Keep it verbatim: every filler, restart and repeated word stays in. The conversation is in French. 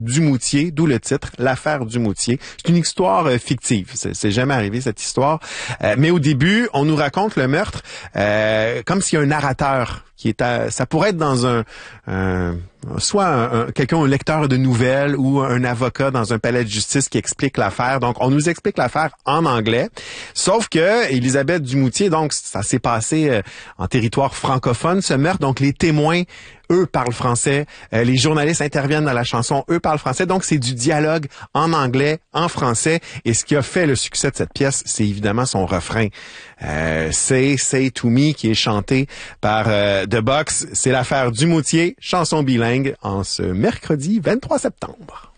Dumoutier, d'où le titre, l'affaire Dumoutier. C'est une histoire euh, fictive, c'est, c'est jamais arrivé cette histoire. Euh, mais au début, on nous raconte le meurtre euh, comme s'il y a un narrateur qui est à, ça pourrait être dans un, un soit un, un, quelqu'un, un lecteur de nouvelles ou un avocat dans un palais de justice qui explique l'affaire. Donc, on nous explique l'affaire en anglais. Sauf que Élisabeth Dumoutier, donc, ça s'est passé euh, en territoire francophone, ce meurtre. Donc, les témoins, eux, parlent français. Euh, les journalistes interviennent dans la chanson, eux parlent français. Donc, c'est du dialogue en anglais, en français. Et ce qui a fait le succès de cette pièce, c'est évidemment son refrain. Euh, Say, Say to Me, qui est chanté par euh, The Box. C'est l'affaire Dumoutier, chanson bilingue, en ce mercredi vingt-trois septembre.